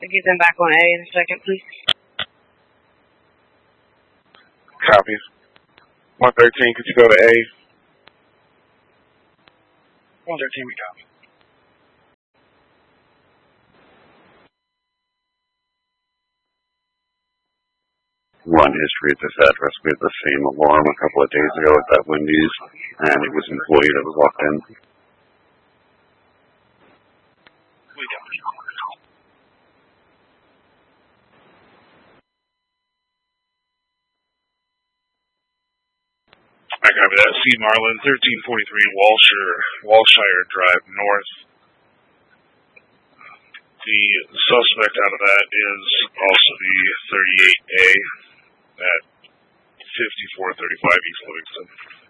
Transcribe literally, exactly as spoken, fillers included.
Get them back on A in a second, please. Copy. one thirteen, could you go to A? one thirteen, we copy. Run history at this address. We had the same alarm a couple of days ago at that Wendy's, and it was an employee that was locked in. We copy. I copy that. C. Marlin, thirteen forty-three Walshire, Walshire Drive North. The suspect out of that is also the thirty-eight A at fifty-four thirty-five East Livingston.